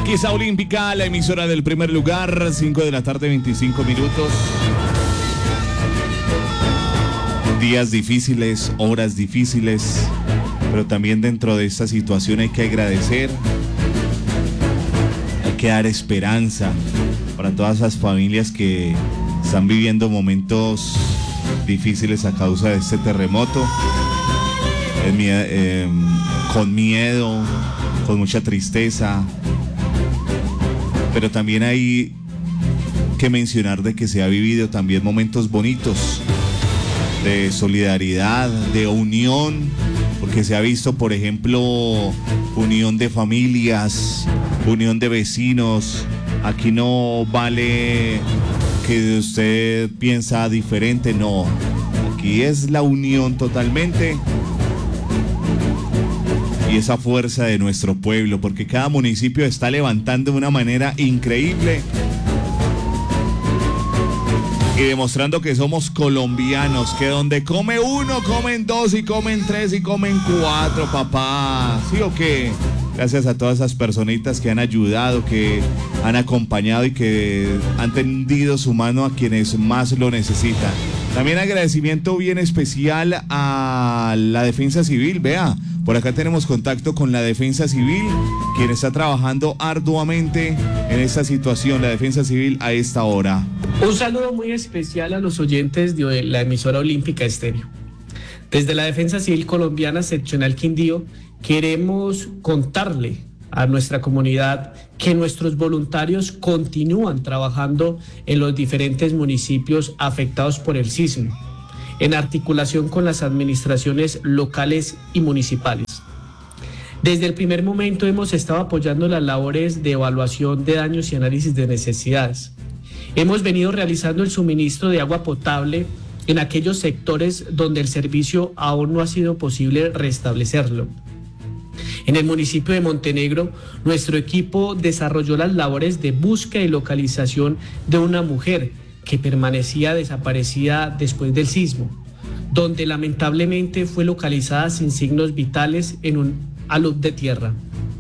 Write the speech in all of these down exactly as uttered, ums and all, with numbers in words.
Aquí está Olímpica, la emisora del primer lugar, cinco de la tarde, veinticinco minutos. Días difíciles, horas difíciles, pero también dentro de esta situación hay que agradecer, hay que dar esperanza para todas esas familias que están viviendo momentos difíciles a causa de este terremoto, eh, eh, con miedo, con mucha tristeza, pero también hay que mencionar de que se ha vivido también momentos bonitos de solidaridad, de unión, porque se ha visto, por ejemplo, unión de familias, unión de vecinos. Aquí no vale que usted piensa diferente, no. Aquí es la unión totalmente y esa fuerza de nuestro pueblo, porque cada municipio está levantando de una manera increíble y demostrando que somos colombianos, que donde come uno, comen dos y comen tres y comen cuatro, papá. ¿Sí o qué? Gracias a todas esas personitas que han ayudado, que han acompañado y que han tendido su mano a quienes más lo necesitan. También agradecimiento bien especial a la Defensa Civil. Vea, por acá tenemos contacto con la Defensa Civil, quien está trabajando arduamente en esta situación, la Defensa Civil a esta hora. Un saludo muy especial a los oyentes de la emisora Olímpica Estéreo. Desde la Defensa Civil Colombiana, Seccional Quindío, queremos contarle a nuestra comunidad que nuestros voluntarios continúan trabajando en los diferentes municipios afectados por el sismo, en articulación con las administraciones locales y municipales. Desde el primer momento hemos estado apoyando las labores de evaluación de daños y análisis de necesidades. Hemos venido realizando el suministro de agua potable en aquellos sectores donde el servicio aún no ha sido posible restablecerlo. En el municipio de Montenegro, nuestro equipo desarrolló las labores de búsqueda y localización de una mujer que permanecía desaparecida después del sismo, donde lamentablemente fue localizada sin signos vitales en un alud de tierra.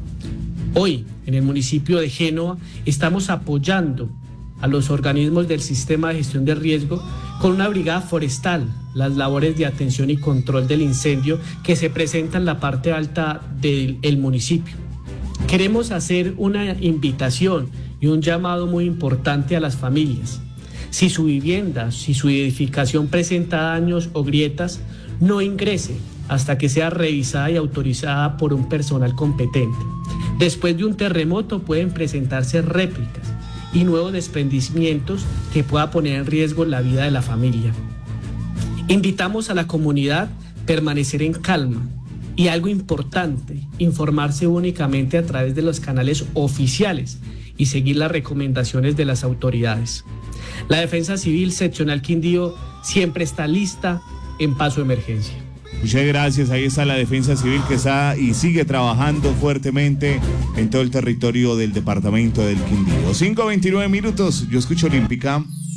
Hoy, en el municipio de Génova, estamos apoyando a los organismos del sistema de gestión de riesgo con una brigada forestal, las labores de atención y control del incendio que se presentan en la parte alta del el municipio. Queremos hacer una invitación y un llamado muy importante a las familias. Si su vivienda, si su edificación presenta daños o grietas, no ingrese hasta que sea revisada y autorizada por un personal competente. Después de un terremoto pueden presentarse réplicas y nuevos desprendimientos que pueda poner en riesgo la vida de la familia. Invitamos a la comunidad a permanecer en calma y algo importante, informarse únicamente a través de los canales oficiales y seguir las recomendaciones de las autoridades. La Defensa Civil Seccional Quindío siempre está lista en paso de emergencia. Muchas gracias, ahí está la Defensa Civil que está y sigue trabajando fuertemente en todo el territorio del departamento del Quindío. cinco veintinueve minutos, yo escucho Olímpica.